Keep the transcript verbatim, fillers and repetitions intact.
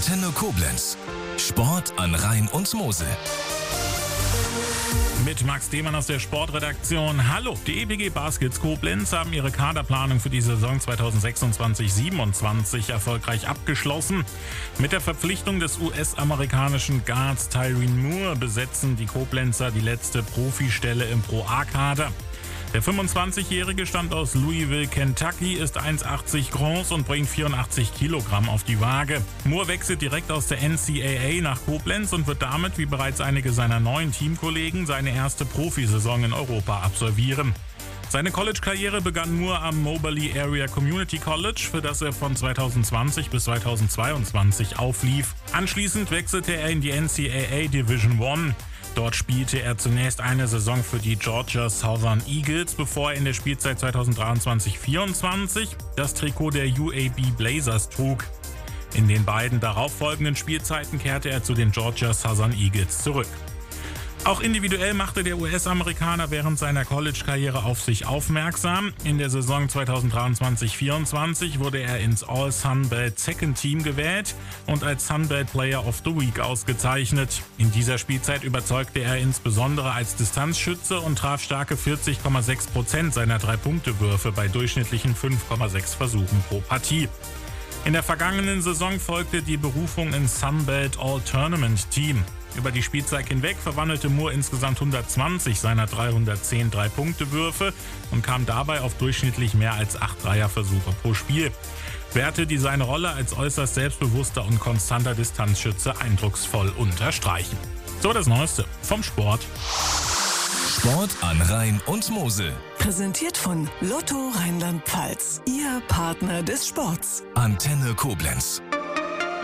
Antenne Koblenz. Sport an Rhein und Mosel. Mit Max Demann aus der Sportredaktion. Hallo, die E B G Baskets Koblenz haben ihre Kaderplanung für die Saison zweitausendsechsundzwanzig siebenundzwanzig erfolgreich abgeschlossen. Mit der Verpflichtung des U S-amerikanischen Guards Tyrene Moore besetzen die Koblenzer die letzte Profistelle im Pro-A-Kader. Der fünfundzwanzigjährige stammt aus Louisville, Kentucky, ist eins Komma achtzig groß und bringt vierundachtzig Kilogramm auf die Waage. Moore wechselt direkt aus der N C A A nach Koblenz und wird damit, wie bereits einige seiner neuen Teamkollegen, seine erste Profisaison in Europa absolvieren. Seine College-Karriere begann Moore am Moberly Area Community College, für das er von zweitausendzwanzig bis zweitausendzweiundzwanzig auflief. Anschließend wechselte er in die N C A A Division eins. Dort spielte er zunächst eine Saison für die Georgia Southern Eagles, bevor er in der Spielzeit zweitausenddreiundzwanzig vierundzwanzig das Trikot der U A B Blazers trug. In den beiden darauffolgenden Spielzeiten kehrte er zu den Georgia Southern Eagles zurück. Auch individuell machte der U S-Amerikaner während seiner College-Karriere auf sich aufmerksam. In der Saison zweitausenddreiundzwanzig vierundzwanzig wurde er ins All-Sunbelt Second Team gewählt und als Sunbelt Player of the Week ausgezeichnet. In dieser Spielzeit überzeugte er insbesondere als Distanzschütze und traf starke vierzig Komma sechs Prozent seiner Drei-Punkte-Würfe bei durchschnittlichen fünf Komma sechs Versuchen pro Partie. In der vergangenen Saison folgte die Berufung ins Sunbelt All-Tournament Team. Über die Spielzeit hinweg verwandelte Moore insgesamt hundertzwanzig seiner dreihundertzehn Drei-Punkte-Würfe und kam dabei auf durchschnittlich mehr als acht Dreierversuche pro Spiel. Werte, die seine Rolle als äußerst selbstbewusster und konstanter Distanzschütze eindrucksvoll unterstreichen. So das Neueste vom Sport. Sport an Rhein und Mosel. Präsentiert von Lotto Rheinland-Pfalz, Ihr Partner des Sports. Antenne Koblenz.